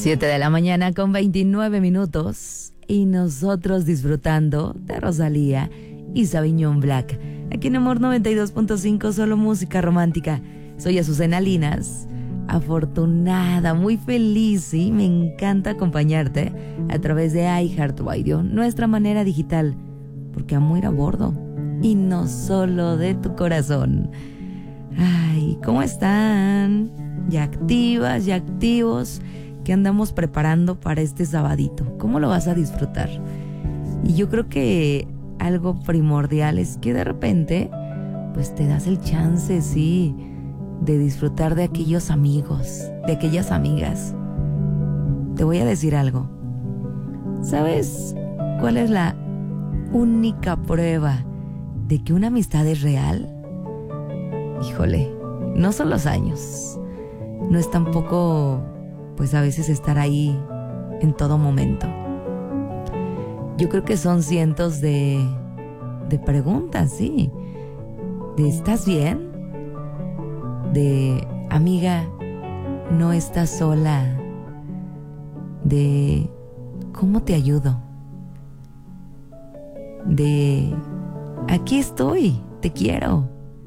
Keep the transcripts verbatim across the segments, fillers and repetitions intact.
siete de la mañana con veintinueve minutos y nosotros disfrutando de Rosalía y Sauvignon Black. Aquí en Amor noventa y dos punto cinco, solo música romántica. Soy Azucena Linas, afortunada, muy feliz, ¿sí? Me encanta acompañarte a través de iHeartRadio, nuestra manera digital, porque amo ir a bordo y no solo de tu corazón. Ay, ¿cómo están? Ya activas, ya activos, que andamos preparando para este sabadito. ¿Cómo lo vas a disfrutar? Y yo creo que algo primordial es que de repente, pues te das el chance, sí, de disfrutar de aquellos amigos, de aquellas amigas. Te voy a decir algo. ¿Sabes cuál es la única prueba de que una amistad es real? Híjole, no son los años. No es tampoco, pues a veces estar ahí en todo momento. Yo creo que son cientos de, de preguntas, sí. De ¿estás bien? De amiga, no estás sola. De ¿cómo te ayudo? De aquí estoy, te quiero.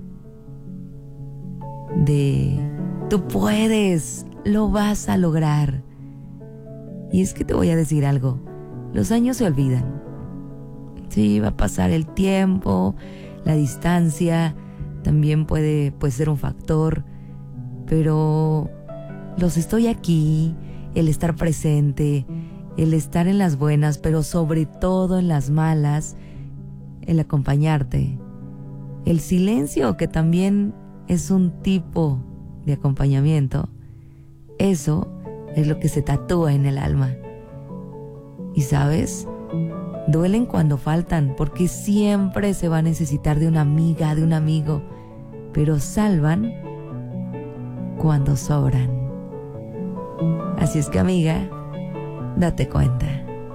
De tú puedes, lo vas a lograr. Y es que te voy a decir algo, los años se olvidan. Sí, va a pasar el tiempo, la distancia también puede, puede ser un factor, pero los estoy aquí, el estar presente, el estar en las buenas, pero sobre todo en las malas, el acompañarte, el silencio que también es un tipo de acompañamiento, eso es lo que se tatúa en el alma. Y sabes, duelen cuando faltan, porque siempre se va a necesitar de una amiga, de un amigo, pero salvan cuando sobran. Así es que, amiga, date cuenta.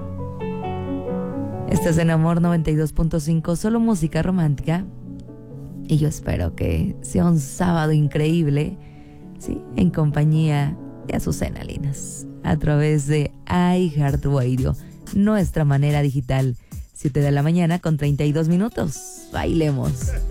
Estás en Amor noventa y dos punto cinco, solo música romántica. Y yo espero que sea un sábado increíble, sí, en compañía de Azucena Linas, a través de iHeartRadio, nuestra manera digital. siete de la mañana con treinta y dos minutos. Bailemos.